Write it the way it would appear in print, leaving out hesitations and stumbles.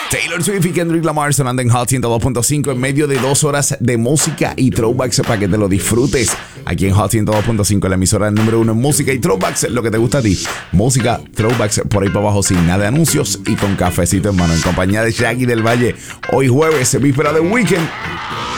Taylor Swift y Kendrick Lamar sonando en Hot 102.5 en medio de 2 horas de música y throwbacks para que te lo disfrutes. Aquí en Hot 102.5, la emisora número 1 en música y throwbacks, lo que te gusta a ti. Música, throwbacks, por ahí para abajo sin nada de anuncios y con cafecito en mano en compañía de Shaggy del Valle. Hoy jueves, víspera de weekend.